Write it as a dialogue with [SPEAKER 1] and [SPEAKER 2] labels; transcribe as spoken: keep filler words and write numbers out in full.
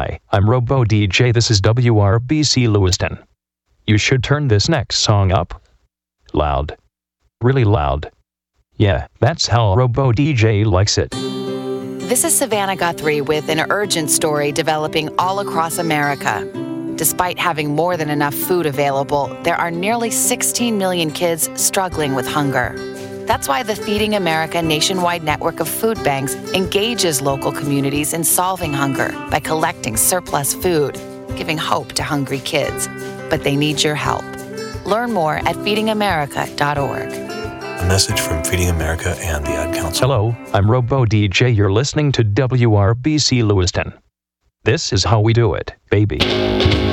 [SPEAKER 1] Hi, I'm Robo D J. This is W R B C Lewiston. You should turn this next song up. Loud. Really loud. Yeah, that's how Robo D J likes it.
[SPEAKER 2] This is Savannah Guthrie with an urgent story developing all across America. Despite having more than enough food available, there are nearly sixteen million kids struggling with hunger. That's why the Feeding America nationwide network of food banks engages local communities in solving hunger by collecting surplus food, giving hope to hungry kids. But they need your help. Learn more at feeding america dot org.
[SPEAKER 3] A message from Feeding America and the Ad Council.
[SPEAKER 1] Hello, I'm Robo D J. You're listening to W R B C Lewiston. This is how we do it, baby.